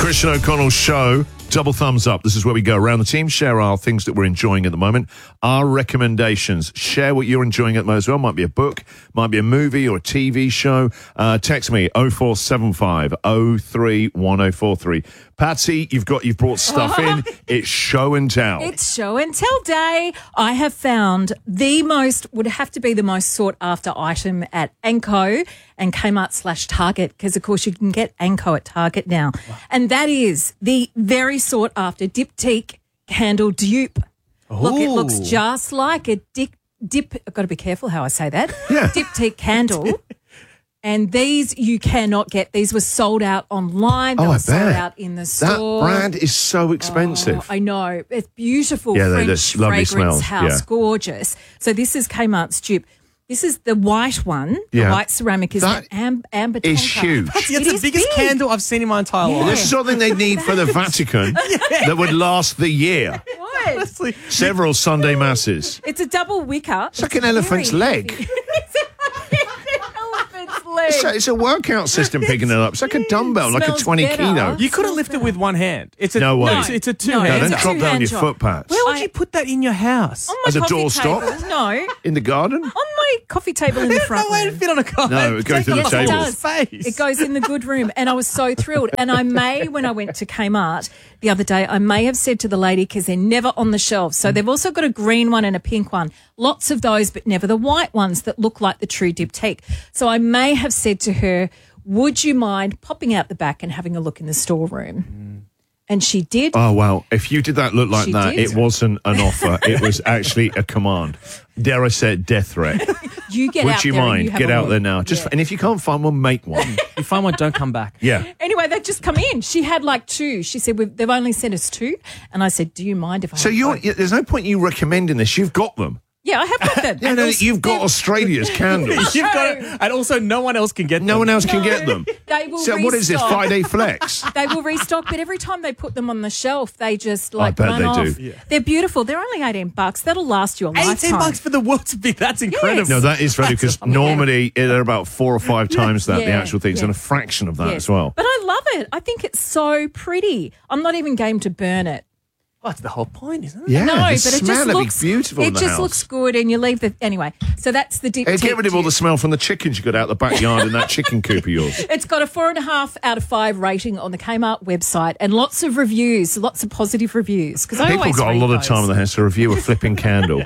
Christian O'Connell Show. Double thumbs up. This is where we go around the team, share our things that we're enjoying at the moment, our recommendations. Share what you're enjoying at the moment as well. Might be a book, might be a movie or a TV show. Text me 0475 031043. Patsy, you've brought stuff in. It's show and tell. It's show and tell day. I have found would have to be the most sought after item at Anko and Kmart/Target, because of course you can get Anko at Target now. Wow. And that is the very sought after Diptyque candle dupe. Ooh. Look, it looks just like a I've got to be careful how I say that. Yeah. Diptyque candle. And these you cannot get. These were sold out online. They were sold out in the store. That brand is so expensive. Oh, I know. It's beautiful. Yeah, French lovely fragrance smells. house. Yeah. Gorgeous. So this is Kmart's dupe. This is the white one. Yeah. The white ceramic is That the amber is tonka. huge. It's the biggest big. candle I've seen in my entire life. This is something they need for the Vatican that would last the year. What? Honestly. Several Sunday masses. It's a double wicker. It's like an elephant's leg. It's like an elephant's leg. It's a workout system picking it up. It's like a dumbbell, like a Smells 20 better. kilo. You couldn't lift it with one hand. It's a, No way. It's a No, two No, hand. don't it's a drop down two-hand your job. foot pads. Where would you put that in your house? On my As a coffee doorstop? table. No. In the garden? On my coffee table in the front No way to room. fit on a car. No, it goes to the Yes, table. it does. Space. It goes in the good room. And I was so thrilled. And when I went to Kmart the other day, I may have said to the lady, because they're never on the shelves. So they've also got a green one and a pink one. Lots of those, but never the white ones that look like the true Diptyque. So I may have said to her, would you mind popping out the back and having a look in the storeroom? And she did. Oh, wow. If you did that look like She that, did. it wasn't an offer. It was actually a command. Dare I say it, death threat. You get Would out you there and mind? you have Get a out look. there now. Just Yeah. And if you can't find one, make one. You find one, don't come back. Yeah. Anyway, they've just come in. She had like two. She said, they've only sent us two. And I said, do you mind if I So have both? there's no point you recommending this. You've got them. Yeah, I have got them. Yeah, And no, also you've got they're- Australia's candles. You've got it. And also, no one else can get No them. one else can get them. They will So what is this, restock. Friday Flex? They will restock, but every time they put them on the shelf, they just bet run they off. do. Yeah. They're beautiful. They're only $18. That'll last you a lifetime. $18 for the world's big. That's incredible. No, that is funny because normally they're about 4 or 5 times that, the Yeah, actual things, yeah. and a fraction of that Yes. as well. But I love it. I think it's so pretty. I'm not even game to burn it. Well, that's the whole point, isn't it? Yeah, No, the but it smell just would looks be beautiful in It the just house. looks good, and you leave the anyway. So that's the Diptyque. Get rid of all the smell from the chickens you got out the backyard in that chicken coop of yours. It's got a 4.5 out of 5 rating on the Kmart website, and lots of reviews, lots of positive reviews. Because People got a lot of time on their hands to review a flipping candle.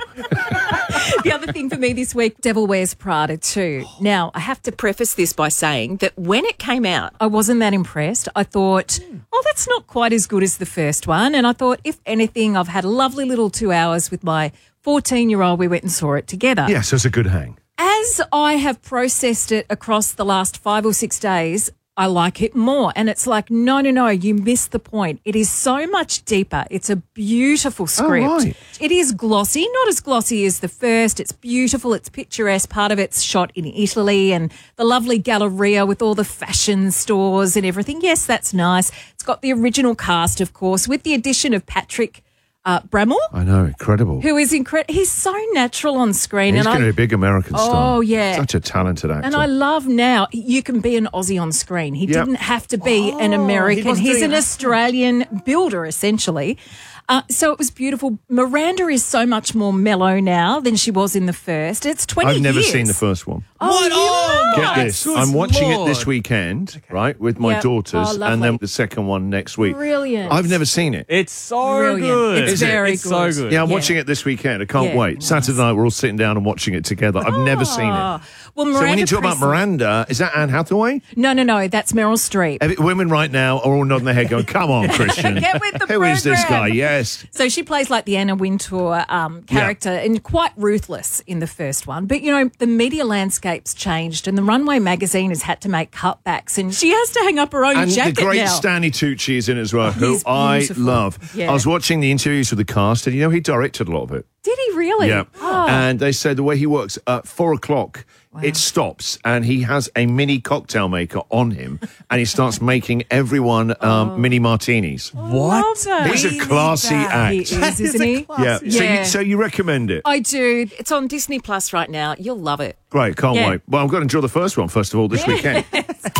The other thing for me this week, Devil Wears Prada too. Now, I have to preface this by saying that when it came out, I wasn't that impressed. I thought, oh, that's not quite as good as the first one. And I thought, if anything, I've had a lovely little 2 hours with my 14-year-old. We went and saw it together. Yeah, so it's a good hang. As I have processed it across the last 5 or 6 days, I like it more. And it's like, no, you missed the point. It is so much deeper. It's a beautiful script. Oh, right. It is glossy, not as glossy as the first. It's beautiful. It's picturesque. Part of it's shot in Italy and the lovely Galleria with all the fashion stores and everything. Yes, that's nice. It's got the original cast, of course, with the addition of Patrick Bramall, I know, incredible. who is incredible. He's so natural on screen. He's and going to be a big American star. Oh, yeah. Such a talented actor. And I love now you can be an Aussie on screen. He Yep. didn't have to be an he American. wasn't He's doing an an Australian builder, essentially. So it was beautiful. Miranda is so much more mellow now than she was in the first. It's 20 years. I've never seen the first one. What? Oh, Get this. good I'm watching it this Lord. weekend, right, with my Yep. daughters, Oh, and lovely. then the second one next week. Brilliant. I've never seen it. It's so Brilliant. good. It's Is it? very It's good. so good. Yeah, I'm Yeah. watching it this weekend. I can't Yeah. wait. Saturday night, we're all sitting down and watching it together. I've never seen it. Well, So when you talk about Presley- Miranda, is that Anne Hathaway? No, that's Meryl Streep. Women right now are all nodding their head going, come on, Christian. Get with the Who is this guy? program. Yes. So she plays like the Anna Wintour character and quite ruthless in the first one. But, the media landscape's changed and the Runway magazine has had to make cutbacks and she has to hang up her own And jacket the great now. Stanley Tucci is in it as well, who He's I beautiful. love. Yeah. I was watching the interviews with the cast, and he directed a lot of it. Did he really? Yeah. Oh. And they said the way he works, at 4 o'clock, it stops, and he has a mini cocktail maker on him, and he starts making everyone mini martinis. What? Love it. He's a classy act. He is, isn't he? Yeah. Yeah. So you recommend it? I do. It's on Disney Plus right now. You'll love it. Great, can't Yeah. wait. Well, I'm going to enjoy the first one, first of all, this weekend.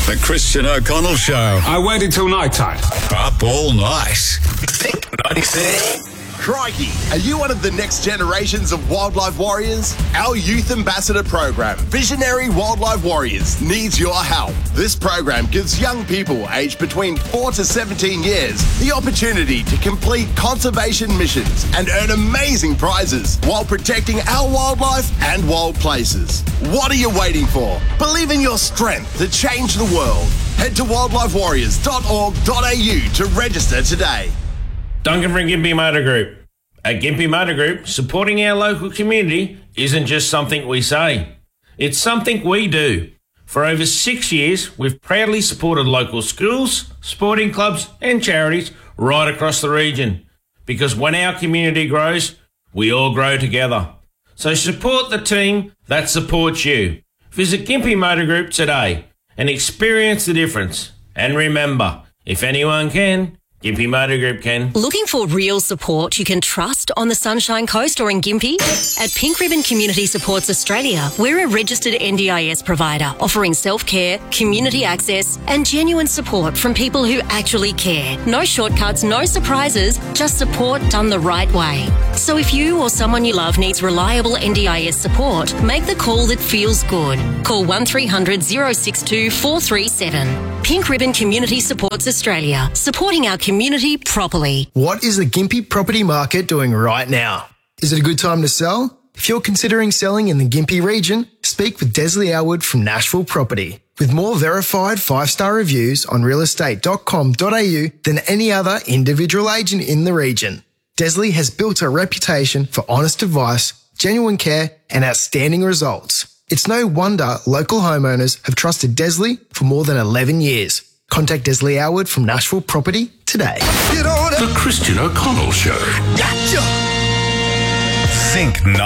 The Christian O'Connell Show. I waited till night time. Up all night. Think 96. Crikey, are you one of the next generations of wildlife warriors? Our Youth Ambassador program, Visionary Wildlife Warriors, needs your help. This program gives young people aged between 4 to 17 years the opportunity to complete conservation missions and earn amazing prizes while protecting our wildlife and wild places. What are you waiting for? Believe in your strength to change the world. Head to wildlifewarriors.org.au to register today. Duncan from Gympie Motor Group. At Gympie Motor Group, supporting our local community isn't just something we say. It's something we do. For over 6 years, we've proudly supported local schools, sporting clubs and charities right across the region. Because when our community grows, we all grow together. So support the team that supports you. Visit Gympie Motor Group today and experience the difference. And remember, if anyone can, Gympie Motor Group can. Looking for real support you can trust on the Sunshine Coast or in Gympie? At Pink Ribbon Community Supports Australia, we're a registered NDIS provider offering self-care, community access and genuine support from people who actually care. No shortcuts, no surprises, just support done the right way. So if you or someone you love needs reliable NDIS support, make the call that feels good. Call 1300 062 437. Pink Ribbon Community Supports Australia, supporting our community properly. What is the Gympie property market doing right now? Is it a good time to sell? If you're considering selling in the Gympie region, speak with Desley Elwood from Nashville Property. With more verified 5-star reviews on realestate.com.au than any other individual agent in the region, Desley has built a reputation for honest advice, genuine care and outstanding results. It's no wonder local homeowners have trusted Desley for more than 11 years. Contact Desley Elwood from Nashville Property today. The Christian O'Connell Show. Gotcha!